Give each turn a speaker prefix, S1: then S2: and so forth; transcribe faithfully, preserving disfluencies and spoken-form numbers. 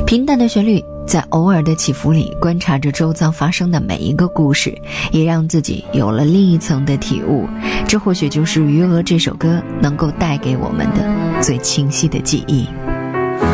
S1: 平淡的旋律在偶尔的起伏里观察着周遭发生的每一个故事，也让自己有了另一层的体悟。这或许就是《余额》这首歌能够带给我们的最清晰的记忆。